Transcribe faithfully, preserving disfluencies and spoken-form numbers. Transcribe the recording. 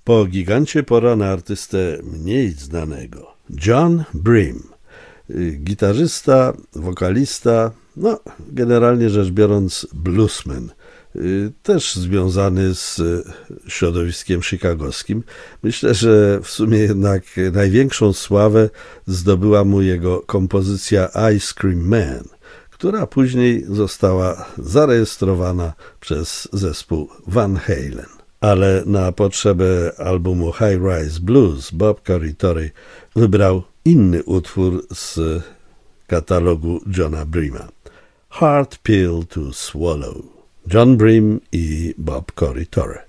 Po gigancie pora na artystę mniej znanego. John Bream, gitarzysta, wokalista, no generalnie rzecz biorąc bluesman, też związany z środowiskiem chicagowskim. Myślę, że w sumie jednak największą sławę zdobyła mu jego kompozycja Ice Cream Man, która później została zarejestrowana przez zespół Van Halen. Ale na potrzebę albumu High Rise Blues Bob Corritore wybrał inny utwór z katalogu Johna Breama. Hard Pill to Swallow. John Bream i Bob Corritore.